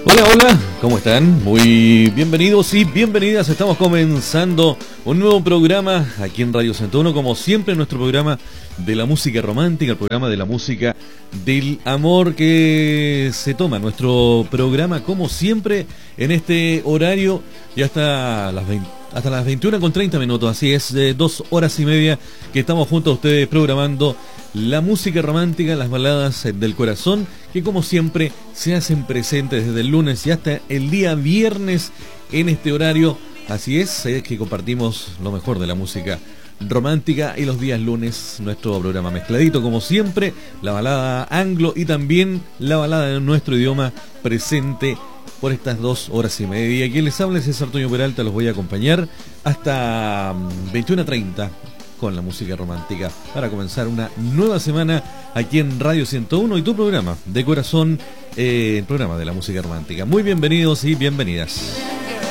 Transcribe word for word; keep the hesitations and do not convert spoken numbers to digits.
Hola, hola, ¿cómo están? Muy bienvenidos y bienvenidas. Estamos comenzando un nuevo programa aquí en Radio ciento uno, como siempre, nuestro programa de la música romántica, el programa de la música del amor, que se toma nuestro programa como siempre en este horario y hasta las veinte, hasta las veintiuna con treinta minutos. Así es, de dos horas y media que estamos junto a ustedes programando la música romántica, las baladas del corazón, que como siempre se hacen presentes desde el lunes y hasta el día viernes en este horario. Así es, es que compartimos lo mejor de la música romántica, y los días lunes nuestro programa mezcladito, como siempre, la balada anglo y también la balada en nuestro idioma presente por estas dos horas y media. Quien les habla es César Toño Peralta, los voy a acompañar hasta veintiuna treinta con la música romántica para comenzar una nueva semana aquí en Radio ciento uno y tu programa de corazón, eh, el programa de la música romántica. Muy bienvenidos y bienvenidas.